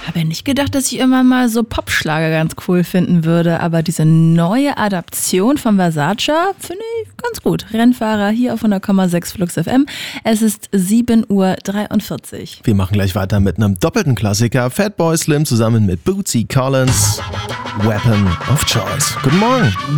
habe ja nicht gedacht, dass ich immer mal so Popschlager ganz cool finden würde, aber diese neue Adaption von Versace finde ich ganz gut. Rennfahrer hier auf 100,6 Flux FM. Es ist 7:43 Uhr. Wir machen gleich weiter mit einem doppelten Klassiker. Fatboy Slim zusammen mit Bootsy Collins. Weapon of Choice. Guten Morgen.